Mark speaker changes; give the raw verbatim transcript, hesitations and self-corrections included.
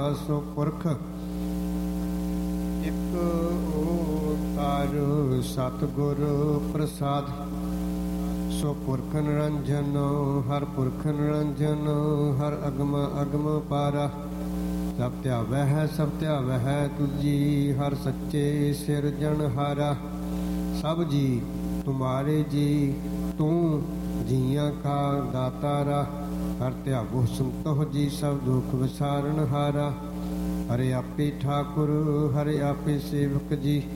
Speaker 1: ਸੋ ਪੁਰਖ। ਇਕ ਓੰਕਾਰ ਸਤਿਗੁਰ ਪ੍ਰਸਾਦ। ਸੋ ਪੁਰਖ ਨਿਰੰਜਨ ਹਰ ਪੁਰਖ ਨਿਰੰਜਨ, ਹਰ ਅਗਮ ਅਗਮ ਪਾਰਾ। ਸਭ ਧਿਆਵੈ ਹੈ ਸਭ ਧਿਆਵੈ ਹੈ ਤੁਜੀ, ਹਰ ਸੱਚੇ ਸਿਰਜਣਹਾਰਾ। ਸਭ ਜੀ ਤੁਮਾਰੇ ਜੀ, ਤੂੰ ਜੀਆਂ ਕਾ ਦਾਤਾਰਾ। ਹਰ ਧਿਆਵੋ ਸੰਤੋਖ ਜੀ, ਸਭ ਦੁਖ ਵਿਸਾਰਨਹਾਰਾ। ਹਰੇ ਆਪੇ ਠਾਕੁਰ ਹਰੇ ਆਪੇ ਸੇਵਕ ਜੀ,